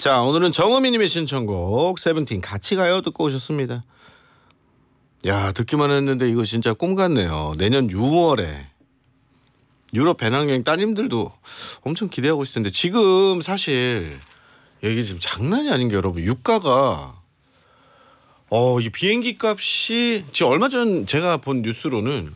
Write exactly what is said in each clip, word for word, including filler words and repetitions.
자, 오늘은 정은미님의 신청곡 세븐틴 같이 가요 듣고 오셨습니다. 야, 듣기만 했는데 이거 진짜 꿈 같네요. 내년 유월에 유럽 배낭여행 따님들도 엄청 기대하고 있을 텐데 지금 사실 이게 지금 장난이 아닌 게 여러분 유가가 어, 이 비행기 값이 지금 얼마 전 제가 본 뉴스로는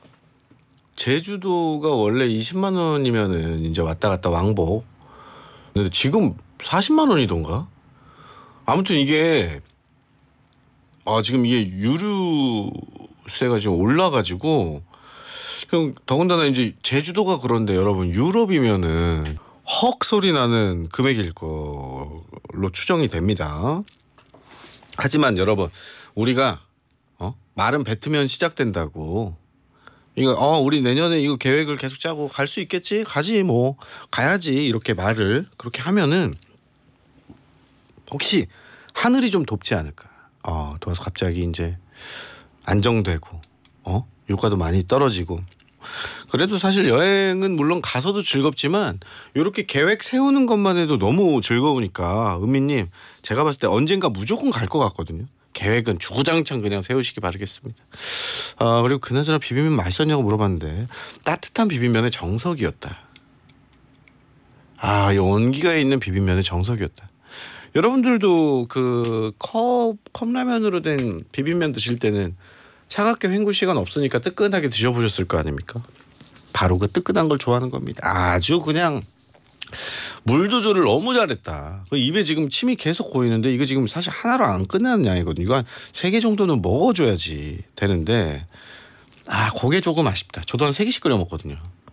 제주도가 원래 이십만 원이면은 이제 왔다 갔다 왕복. 근데 지금 사십만 원이던가? 아무튼 이게 아 지금 이게 유류세가 지금 올라가지고 그럼 더군다나 이제 제주도가 그런데 여러분 유럽이면은 헉 소리 나는 금액일 걸로 추정이 됩니다. 하지만 여러분 우리가 어? 말은 뱉으면 시작된다고. 이거 어 우리 내년에 이거 계획을 계속 짜고 갈 수 있겠지? 가지 뭐 가야지 이렇게 말을 그렇게 하면은 혹시 하늘이 좀 돕지 않을까? 어 도와서 갑자기 이제 안정되고 어 유가도 많이 떨어지고 그래도 사실 여행은 물론 가서도 즐겁지만 이렇게 계획 세우는 것만 해도 너무 즐거우니까 은미님 제가 봤을 때 언젠가 무조건 갈 것 같거든요. 계획은 주구장창 그냥 세우시기 바라겠습니다. 아 그리고 그나저나 비빔면 맛있었냐고 물어봤는데 따뜻한 비빔면의 정석이었다. 아 이 온기가 있는 비빔면의 정석이었다. 여러분들도 그 컵, 컵라면으로 된 비빔면 드실 때는 차갑게 헹굴 시간 없으니까 뜨끈하게 드셔보셨을 거 아닙니까? 바로 그 뜨끈한 걸 좋아하는 겁니다. 아주 그냥 물 조절을 너무 잘했다. 입에 지금 침이 계속 고이는데 이거 지금 사실 하나로 안 끝나는 양이거든요. 이거 한 세 개 정도는 먹어줘야지 되는데 아 그게 조금 아쉽다. 저도 한 세 개씩 끓여 먹거든요.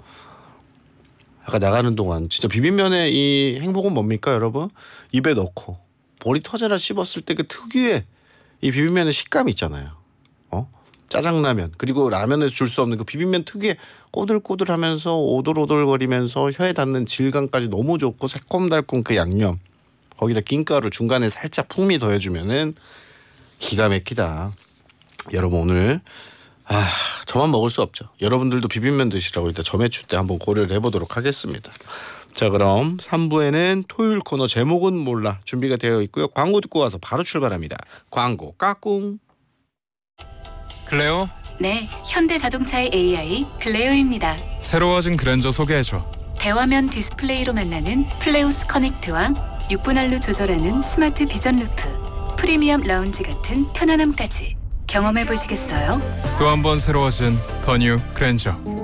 아까 나가는 동안 진짜 비빔면의 이 행복은 뭡니까 여러분? 입에 넣고 머리 터져라 씹었을 때 그 특유의 이 비빔면의 식감이 있잖아요. 어? 짜장라면 그리고 라면에서 줄 수 없는 그 비빔면 특유의 꼬들꼬들하면서 오돌오돌거리면서 혀에 닿는 질감까지 너무 좋고 새콤달콤 그 양념 거기다 김가루 중간에 살짝 풍미 더해주면은 기가 막히다. 여러분 오늘 아 저만 먹을 수 없죠. 여러분들도 비빔면 드시라고 이따 점액추 때 한번 고려를 해보도록 하겠습니다. 자 그럼 삼 부에는 토요일 코너 제목은 몰라 준비가 되어 있고요. 광고 듣고 와서 바로 출발합니다. 광고 까꿍. 클레오? 네, 현대자동차의 에이아이 클레오입니다. 새로워진 그랜저 소개해줘. 대화면 디스플레이로 만나는 플레오스 커넥트와 육 분할로 조절하는 스마트 비전 루프, 프리미엄 라운지 같은 편안함까지 경험해 보시겠어요? 또 한 번 새로워진 더 뉴 그랜저.